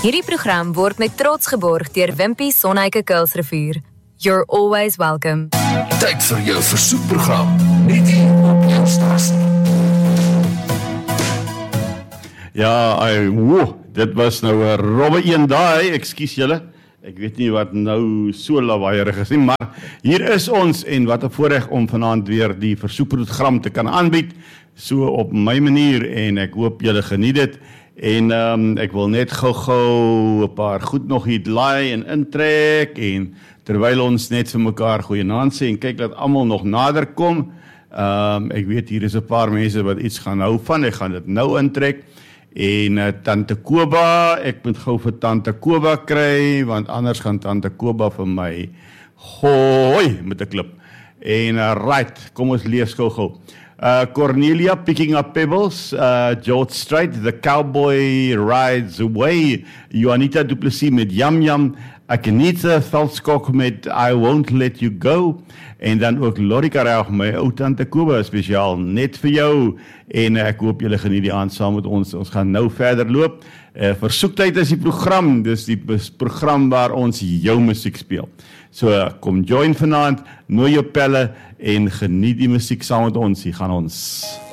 Hierdie program word met trots geborg deur Wimpy Sonheuke Kuilsrivier. You're always welcome. Tyd vir jou versoekprogram, net hier op jou stasie. Ja, dit was nou 'n robbe een daai, ekskuus julle. Ek weet nie wat nou so lawaaierig is nie, maar hier is ons en wat 'n voorreg om vanaand weer die versoekprogram te kan aanbied, so op my manier en ek hoop julle geniet dit. En ek wil net gou 'n paar goed nog hier laai en intrek en terwyl ons net vir mekaar goeienaand sê en kyk dat almal nog nader kom. Ek weet hier is 'n paar mense wat iets gaan hou van, ek gaan dit nou intrek. En Tante Koba, ek moet gou vir Tante Koba kry, want anders gaan Tante Koba vir my gooi met 'n klip. En right, kom ons lees gou. Cornelia picking up pebbles, George Strait, the cowboy rides away, Juanita Du Plessis met Yum Yum, Akenita Veldskok met I won't let you go, en dan ook Lorika Raug, my ou Tante Koba, spesiaal net vir jou, en ek hoop julle geniet die aand saam met ons gaan nou verder loop. Versoektyd is die program, dis die program waar ons jou musiek speel. So, kom join vanaand, nooi jou pelle en geniet die musiek saam met ons, hier gaan ons.